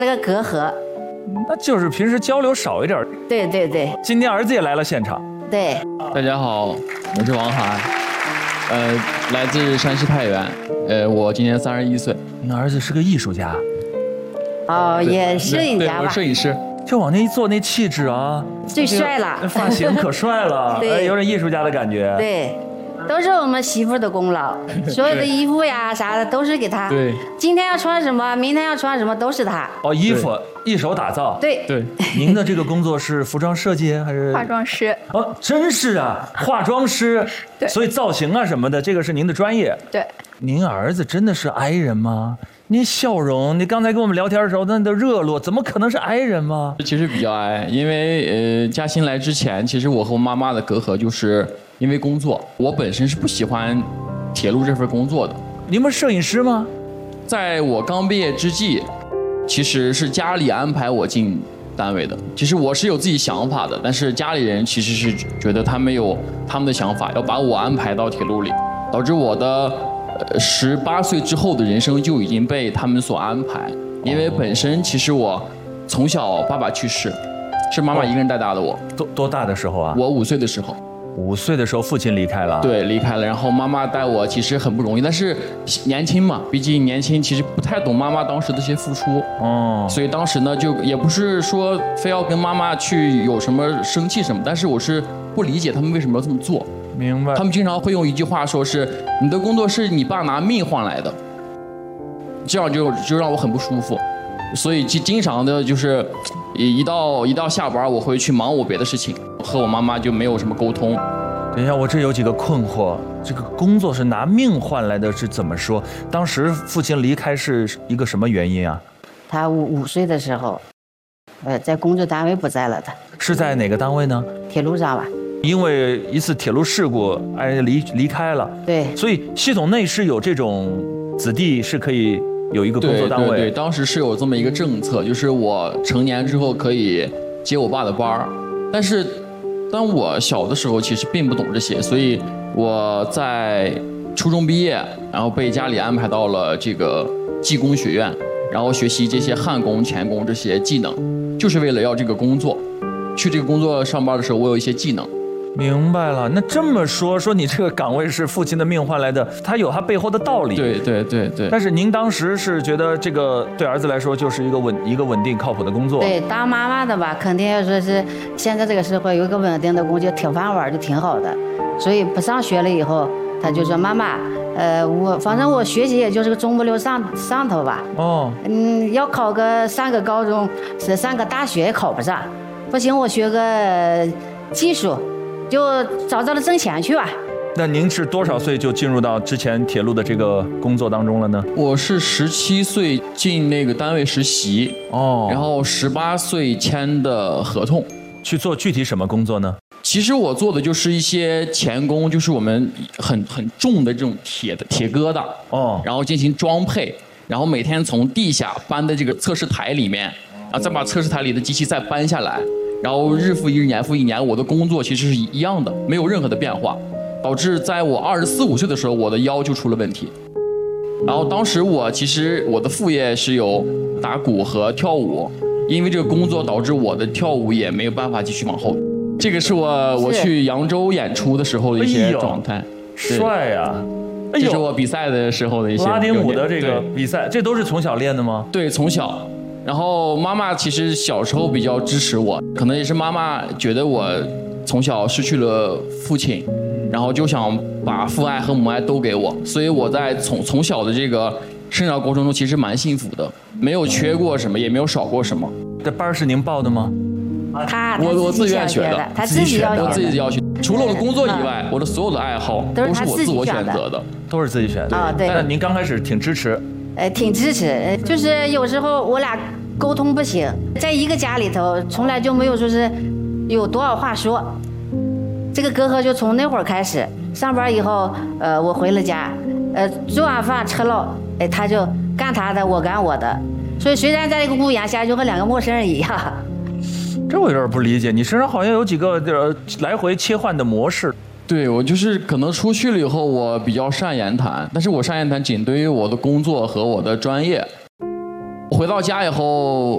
这个隔阂。 那就是平时交流少一点。 对对对。 今天儿子也来了现场。 对。 大家好，我是王涵，来自山西太原，我今年31岁。 您儿子是个艺术家。 哦，也摄影家吧？ 对，我摄影师。 就往那一坐，那气质啊， 最帅了， 发型可帅了， 对， 有点艺术家的感觉。 对，都是我们媳妇的功劳，所有的衣服呀啥的都是给她。 对， 今天要穿什么，明天要穿什么都是她。 哦，衣服一手打造。 对对。 您的这个工作是服装设计还是化妆师？ 哦，真是啊，化妆师。 对。 所以造型啊什么的，这个是您的专业。 对。 您儿子真的是 I 人吗？您笑容，你刚才跟我们聊天的时候那都热络，怎么可能是 I 人吗？ 其实比较 I， 因为嘉欣来之前，其实我和我妈妈的隔阂就是因为工作，我本身是不喜欢铁路这份工作的。 您们摄影师吗？ 在我刚毕业之际，其实是家里安排我进单位的。其实我是有自己想法的，但是家里人其实是觉得他没有他们的想法，要把我安排到铁路里，导致我的18岁之后的人生就已经被他们所安排。因为本身其实我从小爸爸去世，是妈妈一个人带大的我。 多大的时候啊？ 我5岁的时候。 5岁的时候父亲离开了。 对，离开了。然后妈妈带我其实很不容易，但是年轻嘛，毕竟年轻，其实不太懂妈妈当时的一些付出。哦。所以当时呢，就也不是说非要跟妈妈去有什么生气什么，但是我是不理解他们为什么要这么做。 明白。 他们经常会用一句话说是你的工作是你爸拿命换来的，这样就让我很不舒服，所以经常的就是一到下班我会去忙我别的事情，和我妈妈就没有什么沟通。 等一下，我这有几个困惑，这个工作是拿命换来的是怎么说？当时父亲离开是一个什么原因啊？ 他5岁的时候，在工作单位不在了的。 是在哪个单位呢？ 铁路上吧。 因为一次铁路事故，离开了。 对。 所以系统内是有这种子弟是可以有一个工作单位。 对，当时是有这么一个政策，就是我成年之后可以接我爸的班儿。但是当我小的时候其实并不懂这些，所以我在初中毕业，然后被家里安排到了这个技工学院，然后学习这些焊工、钳工这些技能，就是为了要这个工作。去这个工作上班的时候，我有一些技能。 明白了，那这么说你这个岗位是父亲的命换来的，他有他背后的道理。 对。 但是您当时是觉得这个对儿子来说就是一个稳定靠谱的工作。 对，当妈妈的吧，肯定要说是现在这个社会有一个稳定的工作，铁饭碗就挺好的。所以不上学了以后，他就说妈妈，反正我学习也就是个中不溜上头吧。哦。要考个3个高中，3个大学也考不上，不行我学个技术。就早了挣钱去吧。 那您是多少岁就进入到之前铁路的这个工作当中了呢？ 我是17岁进那个单位实习，然后18岁签的合同。 去做具体什么工作呢？ 其实我做的就是一些钳工，就是我们很重的这种铁疙瘩，然后进行装配，然后每天从地下搬的这个测试台里面，然后再把测试台里的机器再搬下来。然后日复一日，年复一年，我的工作其实是一样的，没有任何的变化，导致在我24、25岁的时候，我的腰就出了问题。然后当时其实我的副业是有打鼓和跳舞，因为这个工作导致我的跳舞也没有办法继续往后。这个是我去扬州演出的时候的一些状态。 帅呀！ 这是我比赛的时候的一些拉丁舞的这个比赛，这都是从小练的吗？ 对，从小。然后妈妈其实小时候比较支持我，可能也是妈妈觉得我从小失去了父亲，然后就想把父爱和母爱都给我，所以我在从小的这个生长过程中其实蛮幸福的，没有缺过什么，也没有少过什么。 这班是您报的吗？ 我自愿学的， 他自己要学的。 我自己要学。除了我的工作以外，我的所有的爱好都是我自我选择的， 都是自己选的。啊，对。但您刚开始挺支持。 挺支持，就是有时候我俩沟通不行，在一个家里头，从来就没有说是有多少话说，这个隔阂就从那会儿开始。上班以后，我回了家，做完饭吃了，他就干他的，我干我的，所以虽然在一个屋檐下，就和2个陌生人一样。 这我有点不理解，你身上好像有几个来回切换的模式。 对，我就是可能出去了以后，我比较善言谈，但是我善言谈仅对于我的工作和我的专业。回到家以后，